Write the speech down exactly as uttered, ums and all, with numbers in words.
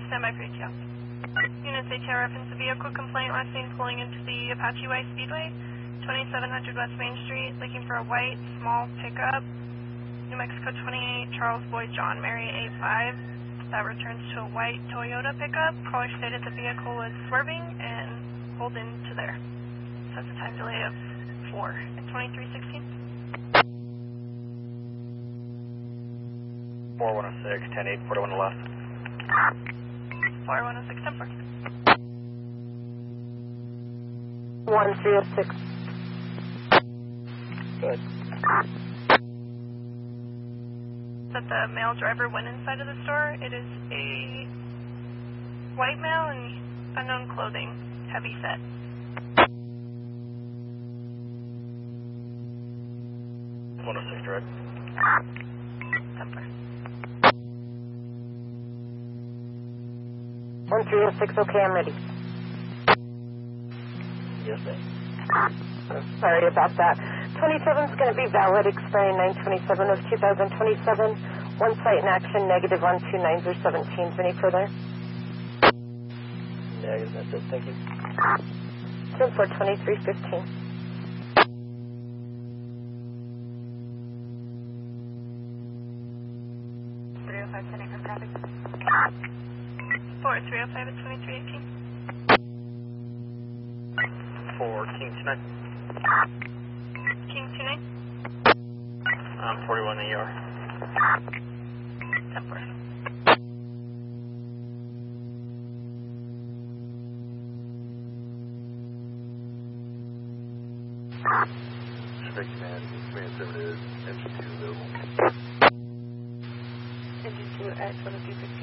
stand by for A T L. Units A T L reference the vehicle complaint last seen pulling into the Apache Way Speedway, twenty-seven hundred West Main Street, looking for a white, small pickup. New Mexico twenty-eight, Charles Boyd John Mary A five. That returns to a white Toyota pickup. Caller stated the vehicle was swerving and pulled into there. So that's a time delay of four at twenty-three sixteen. four one oh six, ten eight, four to one to left. four one oh six, ten four. one three oh six. Good. That the male driver went inside of the store. It is a white male in unknown clothing, heavy set. one oh six direct. Temper. one three oh six, okay, I'm ready. Yes, ma'am. Oh, sorry about that. twenty-seven is going to be valid, expiring nine twenty-seven of two thousand twenty-seven. One site in action, negative on two nines or seventeens. Any further? Negative, that's it, thank you. ten four, twenty-three fifteen. three oh five, ten eight from traffic. four three oh five at twenty-three eighteen. four, King two nine. King two nine. Um, forty-one E R. Temper. Six man, man seven is engine two available. Engine two at twenty-three fifteen.